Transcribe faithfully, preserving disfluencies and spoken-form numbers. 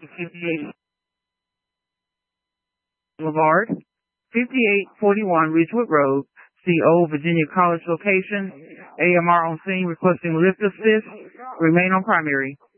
fifty-eight Boulevard, fifty-eight forty-one Ridgewood Road, C O, Virginia College location. A M R on scene requesting lift assist. Remain on primary.